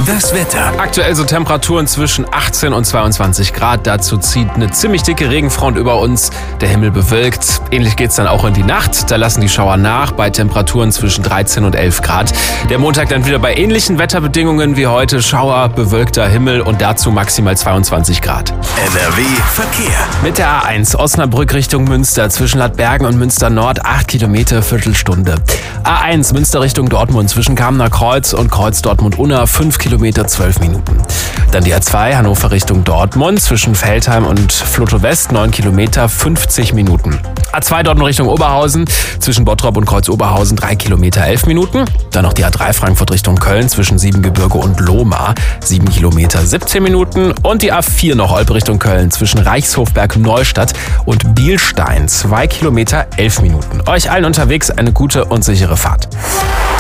Das Wetter. Aktuell so Temperaturen zwischen 18 und 22 Grad. Dazu zieht eine ziemlich dicke Regenfront über uns. Der Himmel bewölkt. Ähnlich geht's dann auch in die Nacht. Da lassen die Schauer nach bei Temperaturen zwischen 13 und 11 Grad. Der Montag dann wieder bei ähnlichen Wetterbedingungen wie heute. Schauer, bewölkter Himmel und dazu maximal 22 Grad. NRW Verkehr. Mit der A1 Osnabrück Richtung Münster zwischen Ladbergen und Münster Nord 8 Kilometer, Viertelstunde. A1 Münster Richtung Dortmund zwischen Kamener Kreuz und Kreuz Dortmund-Unna 5 Kilometer, 12 Minuten. Dann die A2 Hannover Richtung Dortmund zwischen Veltheim und Flotow West 9 Kilometer, 50 Minuten. A2 Dortmund Richtung Oberhausen zwischen Bottrop und Kreuz Oberhausen 3 Kilometer, 11 Minuten. Dann noch die A3 Frankfurt Richtung Köln zwischen Siebengebirge und Lohmar 7 Kilometer, 17 Minuten. Und die A4 noch Olpe Richtung Köln zwischen Reichshofberg Neustadt und Bielstein 2 Kilometer, 11 Minuten. Euch allen unterwegs eine gute und sichere Fahrt.